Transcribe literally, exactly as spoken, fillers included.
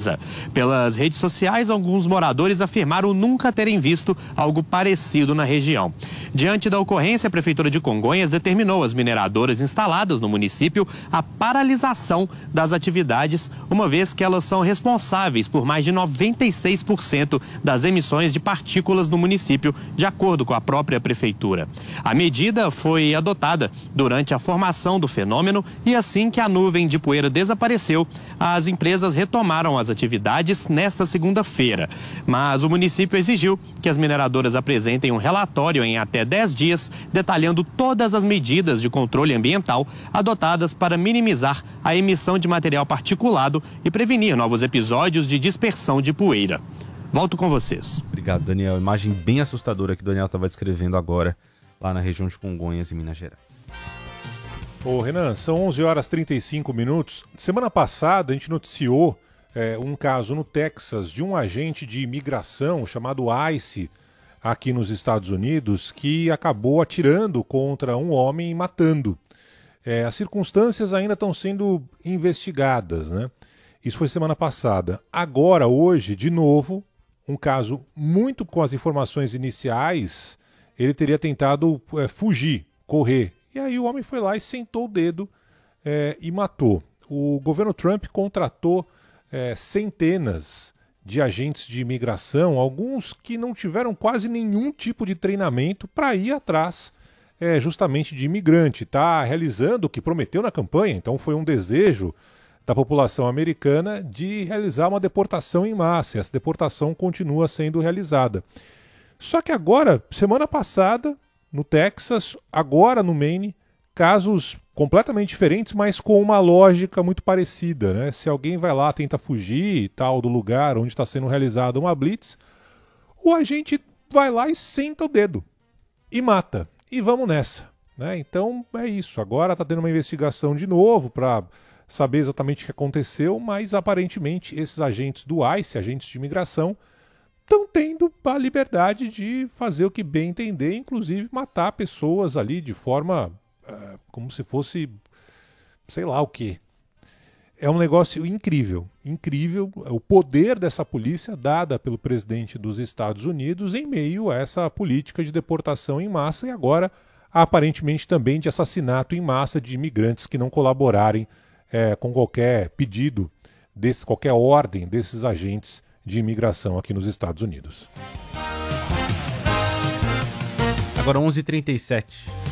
casa. Pelas redes sociais, alguns moradores afirmaram nunca terem visto algo parecido na região. Diante da ocorrência, a Prefeitura de Congonhas determinou às mineradoras instaladas no município a paralisação das atividades, uma vez que elas são responsáveis por mais de noventa e seis por cento das emissões de partículas no município, de acordo com a própria Prefeitura. A medida foi adotada durante a formação do fenômeno e assim que a nuvem de poeira desapareceu, as empresas retomaram as atividades nesta segunda-feira. Mas o município exigiu que as mineradoras apresentem um relatório em até dez dias, detalhando todas as medidas de controle ambiental adotadas para minimizar a emissão de material particulado e prevenir novos episódios de dispersão de poeira. Volto com vocês. Obrigado, Daniel. Imagem bem assustadora que o Daniel estava descrevendo agora, lá na região de Congonhas, em Minas Gerais. Ô Renan, são onze horas e trinta e cinco minutos. Semana passada a gente noticiou é, um caso no Texas de um agente de imigração chamado ICE aqui nos Estados Unidos que acabou atirando contra um homem e matando. É, as circunstâncias ainda estão sendo investigadas, né? Isso foi semana passada. Agora, hoje, de novo, um caso muito com as informações iniciais, ele teria tentado é, fugir, correr. E aí o homem foi lá e sentou o dedo é, e matou. O governo Trump contratou é, centenas de agentes de imigração, alguns que não tiveram quase nenhum tipo de treinamento para ir atrás é, justamente de imigrante. Está realizando o que prometeu na campanha, então foi um desejo da população americana de realizar uma deportação em massa. Essa deportação continua sendo realizada. Só que agora, semana passada, no Texas, agora no Maine, casos completamente diferentes, mas com uma lógica muito parecida, né? Se alguém vai lá, tenta fugir e tal do lugar onde está sendo realizada uma blitz, o agente vai lá e senta o dedo e mata. E vamos nessa, né? Então é isso. Agora está tendo uma investigação de novo para saber exatamente o que aconteceu, mas aparentemente esses agentes do ICE, agentes de imigração, estão tendo a liberdade de fazer o que bem entender, inclusive matar pessoas ali de forma uh, como se fosse, sei lá o quê. É um negócio incrível, incrível o poder dessa polícia dada pelo presidente dos Estados Unidos em meio a essa política de deportação em massa e agora aparentemente também de assassinato em massa de imigrantes que não colaborarem é, com qualquer pedido, desse, qualquer ordem desses agentes de imigração aqui nos Estados Unidos. Agora onze e trinta e sete.